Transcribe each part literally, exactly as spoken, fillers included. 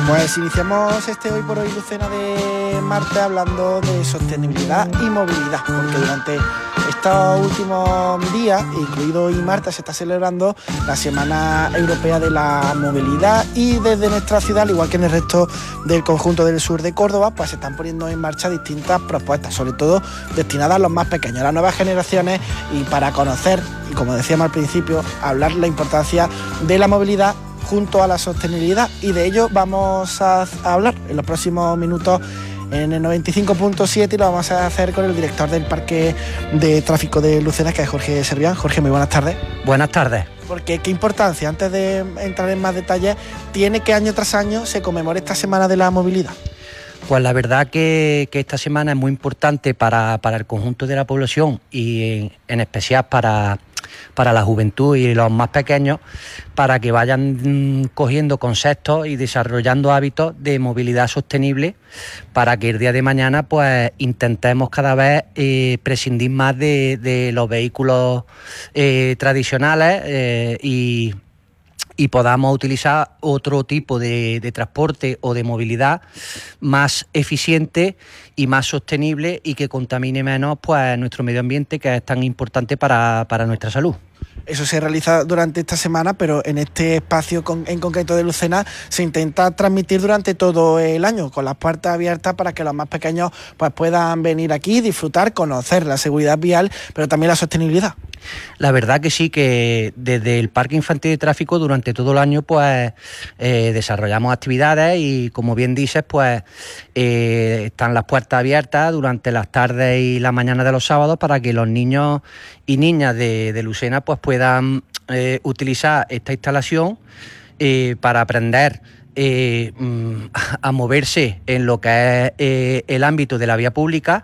Pues iniciamos este Hoy por Hoy Lucena de martes hablando de sostenibilidad y movilidad, porque durante estos últimos días, incluido hoy martes, se está celebrando la Semana Europea de la Movilidad y desde nuestra ciudad, al igual que en el resto del conjunto del sur de Córdoba, pues se están poniendo en marcha distintas propuestas, sobre todo destinadas a los más pequeños, a las nuevas generaciones, y para conocer, y como decíamos al principio, hablar la importancia de la movilidad junto a la sostenibilidad, y de ello vamos a hablar en los próximos minutos en el noventa y cinco punto siete, y lo vamos a hacer con el director del Parque de Tráfico de Lucena, que es Jorge Servián. Jorge, muy buenas tardes. Buenas tardes. Porque qué importancia, antes de entrar en más detalles, tiene que año tras año se conmemore esta Semana de la Movilidad. Pues la verdad que, que esta semana es muy importante para, para el conjunto de la población y en, en especial para, para la juventud y los más pequeños, para que vayan mmm, cogiendo conceptos y desarrollando hábitos de movilidad sostenible, para que el día de mañana pues intentemos cada vez eh, prescindir más de, de los vehículos eh, tradicionales eh, y y podamos utilizar otro tipo de, de transporte o de movilidad más eficiente y más sostenible y que contamine menos pues nuestro medio ambiente, que es tan importante para, para nuestra salud. Eso se realiza durante esta semana, pero en este espacio con, en concreto de Lucena se intenta transmitir durante todo el año, con las puertas abiertas para que los más pequeños pues puedan venir aquí, disfrutar, conocer la seguridad vial, pero también la sostenibilidad. La verdad que sí, que desde el Parque Infantil de Tráfico durante todo el año pues eh, desarrollamos actividades y, como bien dices, pues eh, están las puertas abiertas durante las tardes y la mañana de los sábados para que los niños y niñas de, de Lucena pues puedan eh, utilizar esta instalación eh, para aprender eh, a moverse en lo que es eh, el ámbito de la vía pública,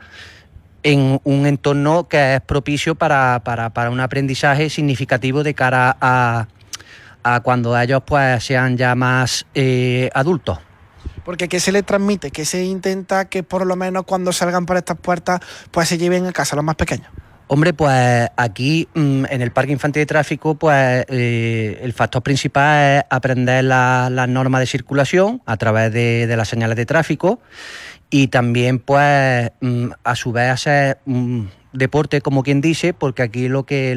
en un entorno que es propicio para, para, para un aprendizaje significativo de cara a, a cuando ellos pues sean ya más eh, adultos. Porque ¿qué se les transmite? ¿Qué se intenta que por lo menos cuando salgan por estas puertas pues se lleven a casa los más pequeños? Hombre, pues aquí en el Parque Infantil de Tráfico pues eh, el factor principal es aprender la, las normas de circulación a través de, de las señales de tráfico, y también pues a su vez hacer deporte, como quien dice, porque aquí lo que